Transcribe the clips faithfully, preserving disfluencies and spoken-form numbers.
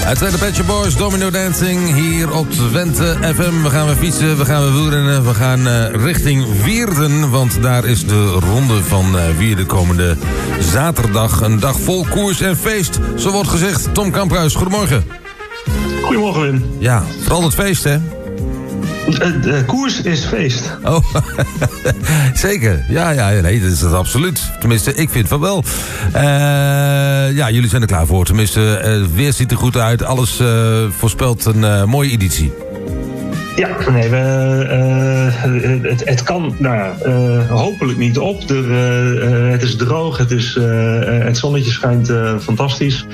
Het tweede Pet Shop Boys, Domino Dancing, hier op Twente F M. We gaan weer fietsen, we gaan weer wielrennen, we gaan uh, richting Wierden. Want daar is de ronde van uh, Wierden komende zaterdag. Een dag vol koers en feest, zo wordt gezegd. Tom Kamphuis, goedemorgen. Goedemorgen, Wim. Ja, vooral het feest, hè? De, de koers is feest. Oh, zeker. Ja, ja, nee, dat is het absoluut. Tenminste, ik vind van wel. Uh, ja, jullie zijn er klaar voor. Tenminste, het weer ziet er goed uit. Alles uh, voorspelt een uh, mooie editie. Ja, nee, we, uh, het, het kan nou, uh, hopelijk niet op. De, uh, uh, het is droog, het, is, uh, het zonnetje schijnt uh, fantastisch.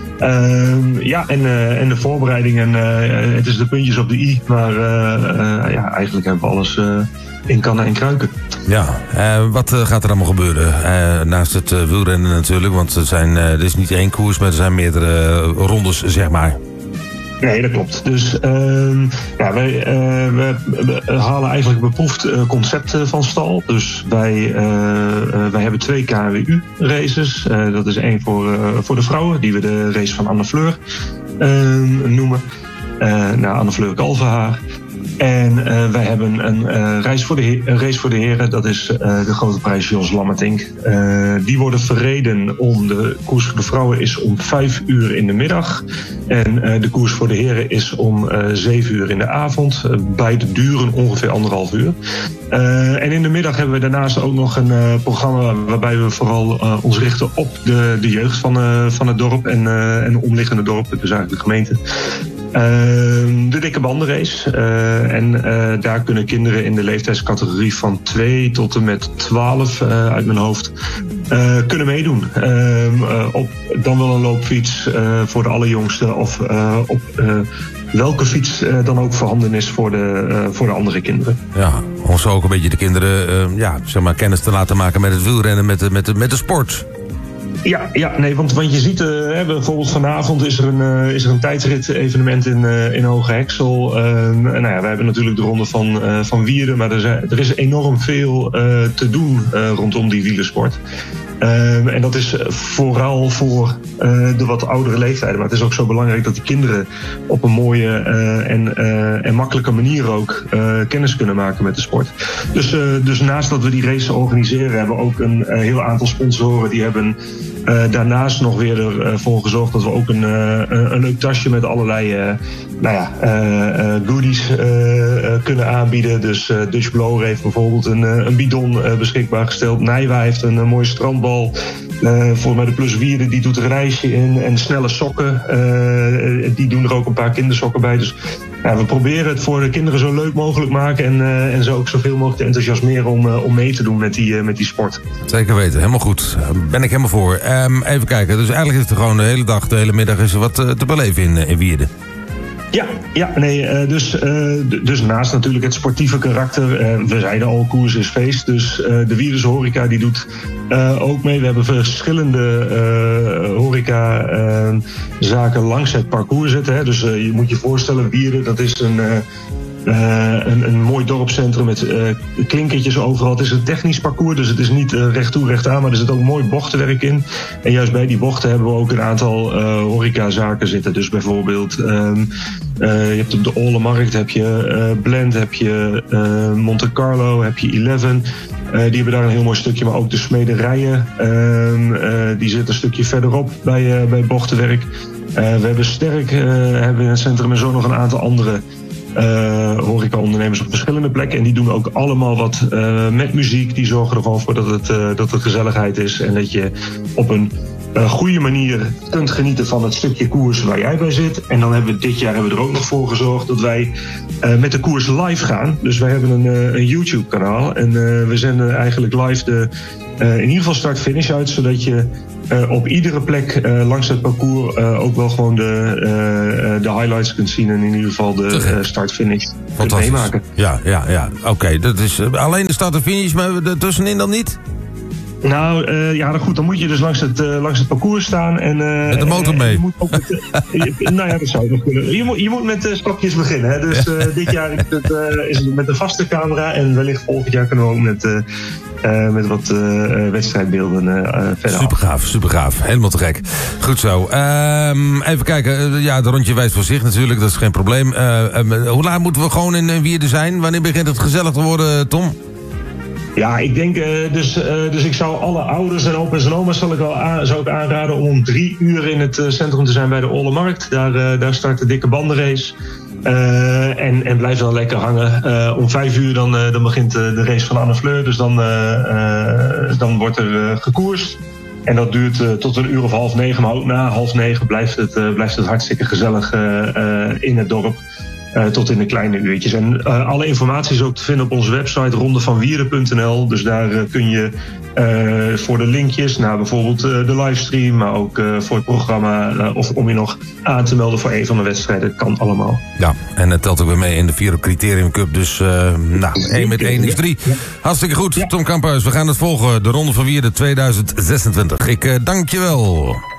Uh, ja, en, uh, en de voorbereidingen, uh, het is de puntjes op de i, maar uh, uh, ja, eigenlijk hebben we alles uh, in kannen en kruiken. Ja, uh, wat uh, gaat er allemaal gebeuren? Uh, naast het uh, wielrennen natuurlijk, want er, zijn, uh, er is niet één koers, maar er zijn meerdere uh, rondes, zeg maar. Nee, dat klopt. Dus uh, ja, wij, uh, we, we halen eigenlijk beproefd uh, concept uh, van stal. Dus wij, uh, uh, wij hebben twee K W U-races. Uh, dat is één voor, uh, voor de vrouwen, die we de race van Anne Fleur uh, noemen. Uh, nou, Anne Fleur Kalverhaar. En uh, wij hebben een, uh, race voor de he- een race voor de heren. Dat is uh, de grote prijs Jos Lammertink. Uh, die worden verreden om de koers voor de vrouwen is om vijf uur in de middag. En uh, de koers voor de heren is om uh, zeven uur in de avond. Uh, beide duren ongeveer anderhalf uur. Uh, en in de middag hebben we daarnaast ook nog een uh, programma waarbij we vooral uh, ons richten op de, de jeugd van, uh, van het dorp en, uh, en de omliggende dorpen, dus eigenlijk de gemeente. Uh, de dikke bandenrace. Uh, en uh, daar kunnen kinderen in de leeftijdscategorie van twee tot en met twaalf uh, uit mijn hoofd uh, kunnen meedoen. Uh, uh, op dan wel een loopfiets uh, voor de allerjongsten of uh, op uh, welke fiets uh, dan ook voorhanden is voor de, uh, voor de andere kinderen. Ja, om zo ook een beetje de kinderen uh, ja, zeg maar kennis te laten maken met het wielrennen, met de, met de, met de sport. Ja, ja, nee, want, want je ziet, uh, hè, bijvoorbeeld vanavond is er een, uh, is er een tijdrit-evenement in, uh, in Hoge Heksel. Uh, nou ja, wij hebben natuurlijk de ronde van, uh, van Wierden, maar er, zijn, er is enorm veel uh, te doen uh, rondom die wielersport. Uh, en dat is vooral voor uh, de wat oudere leeftijden. Maar het is ook zo belangrijk dat die kinderen op een mooie uh, en, uh, en makkelijke manier ook uh, kennis kunnen maken met de sport. Dus, uh, dus naast dat we die race organiseren, hebben we ook een uh, heel aantal sponsoren die hebben uh, daarnaast nog weer ervoor gezorgd dat we ook een, uh, een leuk tasje met allerlei uh, nou ja, uh, uh, goodies uh, uh, kunnen aanbieden. Dus uh, Dutch Blower heeft bijvoorbeeld een, uh, een bidon uh, beschikbaar gesteld. Nijwa heeft een, een mooie strandbal. Uh, voor mij de Plus Wierden, die doet er een reisje in. En snelle sokken, uh, die doen er ook een paar kindersokken bij. Dus ja, we proberen het voor de kinderen zo leuk mogelijk maken. En, uh, en zo ook zoveel mogelijk te enthousiasmeren om, uh, om mee te doen met die, uh, met die sport. Zeker weten, helemaal goed. Ben ik helemaal voor. Um, even kijken, dus eigenlijk is het gewoon de hele dag, de hele middag is er wat uh, te beleven in, uh, in Wierden. Ja, ja, nee, uh, dus, uh, d- dus naast natuurlijk het sportieve karakter, uh, we zeiden al, koers is feest, dus uh, de Wierdense horeca die doet uh, ook mee. We hebben verschillende uh, horeca uh, zaken langs het parcours zitten. Hè. Dus uh, je moet je voorstellen, Wierden, dat is een... Uh, Uh, een, een mooi dorpscentrum met uh, klinkertjes overal. Het is een technisch parcours, dus het is niet uh, recht toe, recht aan, maar er zit ook mooi bochtenwerk in. En juist bij die bochten hebben we ook een aantal uh, horecazaken zitten. Dus bijvoorbeeld, um, uh, je hebt op de Olemarkt heb je uh, Blend, heb je uh, Monte Carlo, heb je Eleven. Uh, die hebben daar een heel mooi stukje, maar ook de smederijen. Uh, uh, die zitten een stukje verderop bij, uh, bij bochtenwerk. Uh, we hebben Sterk, uh, hebben in het centrum en zo nog een aantal andere Uh, horeca-ondernemers op verschillende plekken. En die doen ook allemaal wat uh, met muziek. Die zorgen ervan voor dat het, uh, dat het gezelligheid is. En dat je op een uh, goede manier kunt genieten van het stukje koers waar jij bij zit. En dan hebben we dit jaar hebben we er ook nog voor gezorgd dat wij uh, met de koers live gaan. Dus wij hebben een, uh, een YouTube-kanaal. En uh, we zenden eigenlijk live de uh, in ieder geval start-finish uit. Zodat je Uh, op iedere plek uh, langs het parcours uh, ook wel gewoon de, uh, de highlights kunt zien. En in ieder geval de uh, start-finish kunt meemaken. Ja, ja, ja. Oké, okay, dat is uh, alleen de start en finish, maar tussenin dan niet? Nou, uh, ja, goed, dan moet je dus langs het, uh, langs het parcours staan. En, uh, met de motor mee? Je moet ook met, uh, nou ja, dat zou nog kunnen. Je moet, je moet met uh, stapjes beginnen. Hè? Dus uh, dit jaar is het, uh, is het met een vaste camera. En wellicht volgend jaar kunnen we ook met, uh, Uh, met wat uh, wedstrijdbeelden uh, verder. Super gaaf, super gaaf. Helemaal te gek. Goed zo. Uh, even kijken. Uh, ja, de rondje wijst voor zich natuurlijk. Dat is geen probleem. Uh, uh, hoe laat moeten we gewoon in Wierden zijn? Wanneer begint het gezellig te worden, Tom? Ja, ik denk, uh, dus, uh, dus ik zou alle ouders en opa's en oma's zal ik wel aan, zou ik aanraden om om drie uur in het uh, centrum te zijn bij de Ollemarkt. Daar, uh, daar start de dikke bandenrace. Uh, en, en blijf dan lekker hangen. Uh, om vijf uur dan, uh, dan begint uh, de race van Anne Fleur. Dus dan, uh, uh, dan wordt er uh, gekoerst. En dat duurt uh, tot een uur of half negen. Maar ook na half negen blijft het, uh, blijft het hartstikke gezellig uh, uh, in het dorp. Uh, tot in de kleine uurtjes. En uh, alle informatie is ook te vinden op onze website rondevanwieren punt n l. Dus daar uh, kun je uh, voor de linkjes naar bijvoorbeeld uh, de livestream, maar ook uh, voor het programma uh, of om je nog aan te melden voor een van de wedstrijden. Dat kan allemaal. Ja, en het telt ook weer mee in de Viro Criterium Cup. Dus uh, nou, één met één is drie. Hartstikke goed. Ja. Tom Kamphuis, we gaan het volgen. De Ronde van Wierden tweeduizend zesentwintig. Ik uh, dank je wel.